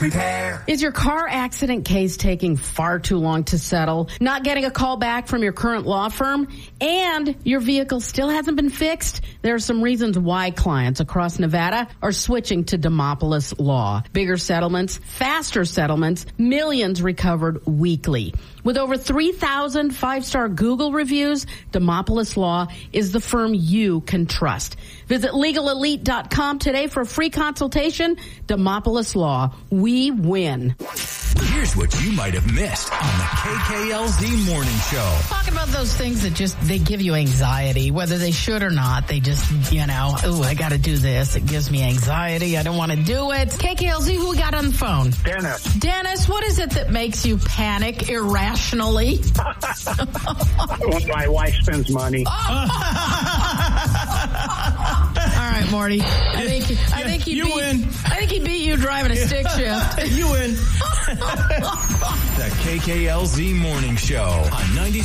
Repair. Is your car accident case taking far too long to settle? Not getting a call back from your current law firm? And your vehicle still hasn't been fixed? There are some reasons why clients across Nevada are switching to Demopolis Law. Bigger settlements, faster settlements, millions recovered weekly. With over 3,000 five-star Google reviews, Demopolis Law is the firm you can trust. Visit LegalElite.com today for a free consultation. Demopolis Law. We win. Here's what you might have missed on the KKLZ Morning Show. Talking about those things that they give you anxiety, whether they should or not. They just, I got to do this. It gives me anxiety. I don't want to do it. KKLZ, who we got on the phone? Dennis, what is it that makes you panic irrationally? When my wife spends money. All right, Morty. I think he win. I think he beat you driving a stick shift. You win. The KKLZ Morning Show on 90.